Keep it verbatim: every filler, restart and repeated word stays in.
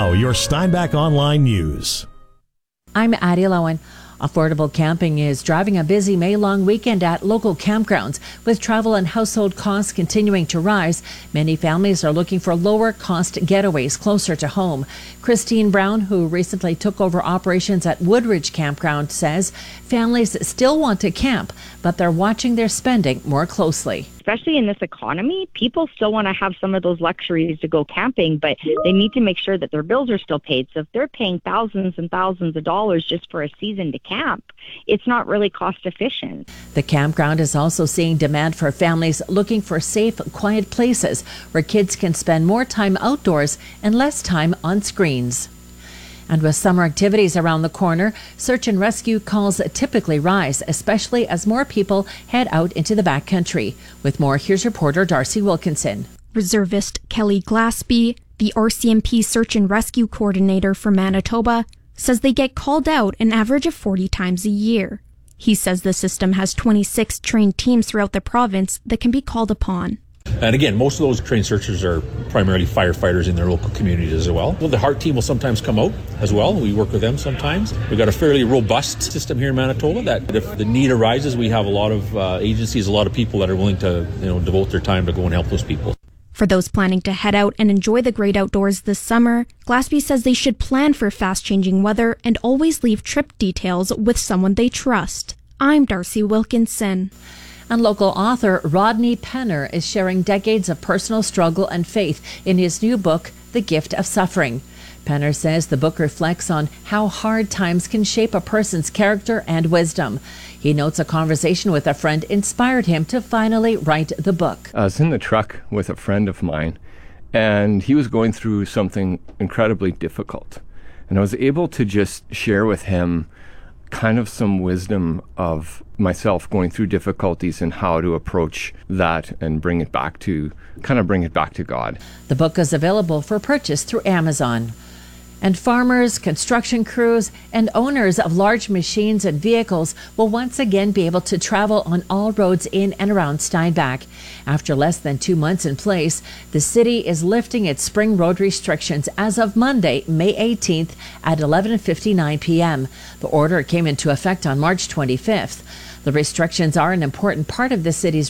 Now, your Steinbach Online News. I'm Addie Lowen. Affordable camping is driving a busy May-long weekend at local campgrounds. With travel and household costs continuing to rise, many families are looking for lower-cost getaways closer to home. Christine Brown, who recently took over operations at Woodridge Campground, says families still want to camp, but they're watching their spending more closely. Especially in this economy, people still want to have some of those luxuries to go camping, but they need to make sure that their bills are still paid. So if they're paying thousands and thousands of dollars just for a season to camp, it's not really cost efficient. The campground is also seeing demand for families looking for safe, quiet places where kids can spend more time outdoors and less time on screens. And with summer activities around the corner, search and rescue calls typically rise, especially as more people head out into the backcountry. With more, here's reporter Darcy Wilkinson. Reservist Kelly Glaspie, the R C M P search and rescue coordinator for Manitoba, says they get called out an average of forty times a year. He says the system has twenty-six trained teams throughout the province that can be called upon. And again, most of those trained searchers are primarily firefighters in their local communities as well. Well, the HEART team will sometimes come out as well. We work with them sometimes. We've got a fairly robust system here in Manitoba that if the need arises, we have a lot of uh, agencies, a lot of people that are willing to, you know, devote their time to go and help those people. For those planning to head out and enjoy the great outdoors this summer, Glaspie says they should plan for fast-changing weather and always leave trip details with someone they trust. I'm Darcy Wilkinson. And local author Rodney Penner is sharing decades of personal struggle and faith in his new book, The Gift of Suffering. Penner says the book reflects on how hard times can shape a person's character and wisdom. He notes a conversation with a friend inspired him to finally write the book. I was in the truck with a friend of mine, and he was going through something incredibly difficult. And I was able to just share with him kind of some wisdom of myself going through difficulties and how to approach that and bring it back to, kind of bring it back to God. The book is available for purchase through Amazon. And farmers, construction crews, and owners of large machines and vehicles will once again be able to travel on all roads in and around Steinbach. After less than two months in place, the city is lifting its spring road restrictions as of Monday, May eighteenth at eleven fifty-nine p.m. The order came into effect on March twenty-fifth. The restrictions are an important part of the city's